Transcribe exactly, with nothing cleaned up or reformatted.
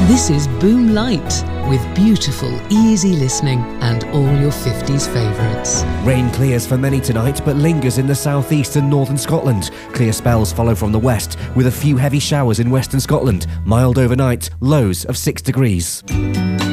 This is Boom Light, with beautiful, easy listening and all your fifties favourites. Rain clears for many tonight, but lingers in the southeast and northern Scotland. Clear spells follow from the west, with a few heavy showers in western Scotland. Mild overnight, lows of six degrees.